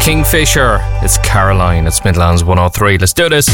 Kingfisher, it's Caroline, it's Midlands 103. Let's do this.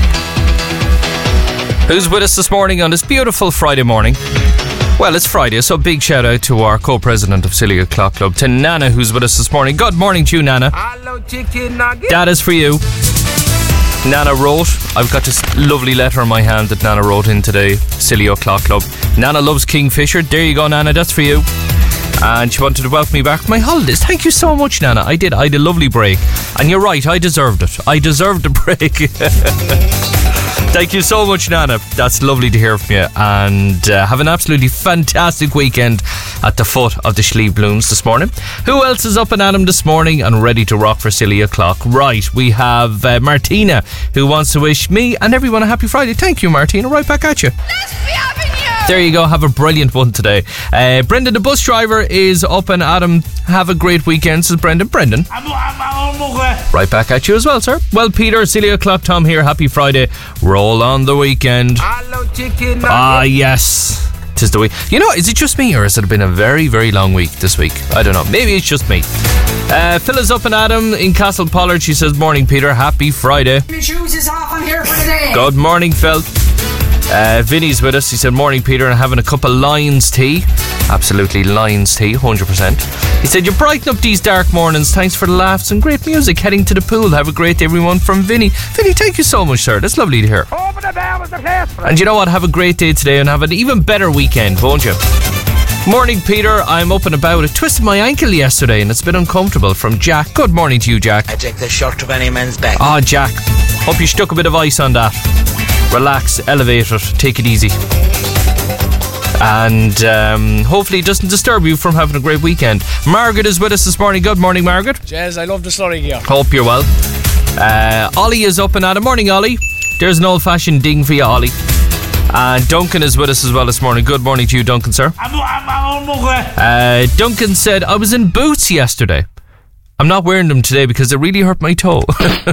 Who's with us this morning on this beautiful Friday morning? Well, it's Friday, so big shout out to our co-president of Silly O'Clock Club, to Nana, who's with us this morning. Good morning to you, Nana. Hello, chicken nugget. That is for you. Nana wrote, I've got this lovely letter in my hand that Nana wrote in today, Silly O'Clock Club. Nana loves Kingfisher. There you go, Nana, that's for you. And she wanted to welcome me back for my holidays. Thank you so much, Nana. I did. I had a lovely break. And you're right, I deserved it. I deserved the break. Thank you so much, Nana. That's lovely to hear from you. And have an absolutely fantastic weekend at the foot of the Schlieve Blooms this morning. Who else is up and at 'em this morning and ready to rock for Silly O'Clock? Right, we have Martina, who wants to wish me and everyone a happy Friday. Thank you, Martina. Right back at you. Let's be having you. There you go. Have a brilliant one today. Brendan, the bus driver, is up and at 'em. Have a great weekend, says Brendan. Brendan. Right back at you as well, sir. Well, Peter, Silly O'Clock Tom here. Happy Friday. Roll on the weekend. Hello, chicken nugget. Ah, yes. 'Tis the week. You know, is it just me or has it been a very, very long week this week? I don't know. Maybe it's just me. Phil is up and at 'em in Castle Pollard. She says, morning, Peter. Happy Friday. My shoes is off. I'm here for the day. Good morning, Phil. Vinny's with us. He said, morning, Peter, and having a cup of Lions tea. Absolutely, Lions tea, 100%. He said, you brighten up these dark mornings. Thanks for the laughs and great music. Heading to the pool. Have a great day, everyone. From Vinny. Vinny, thank you so much, sir. That's lovely to hear. Open the bell with the place. And you know what? Have a great day today and have an even better weekend, won't you? Morning, Peter. I'm up and about. I twisted my ankle yesterday and it's been uncomfortable. From Jack. Good morning to you, Jack. I take the shirt of any man's back. Ah, Jack. Hope you stuck a bit of ice on that. Relax, elevate it, take it easy. And hopefully it doesn't disturb you from having a great weekend. Margaret is with us this morning. Good morning, Margaret. Jez, I love the slurry gear. Hope you're well. Ollie is up and at it. Morning, Ollie. There's an old-fashioned ding for you, Ollie. And Duncan is with us as well this morning. Good morning to you, Duncan, sir. Duncan said, I was in boots yesterday. I'm not wearing them today because it really hurt my toe.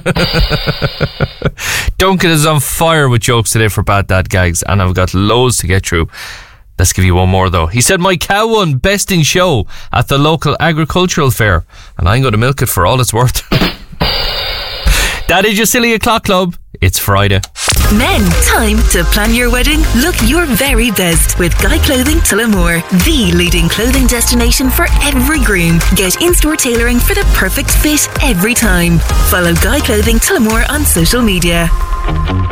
Duncan is on fire with jokes today for Bad Dad Gags, and I've got loads to get through. Let's give you one more though. He said, my cow won Best in Show at the local agricultural fair, and I'm going to milk it for all it's worth. That is your Silly O'Clock Club. It's Friday. Men, time to plan your wedding. Look your very best with Guy Clothing Tullamore, the leading clothing destination for every groom. Get in-store tailoring for the perfect fit every time. Follow Guy Clothing Tullamore on social media.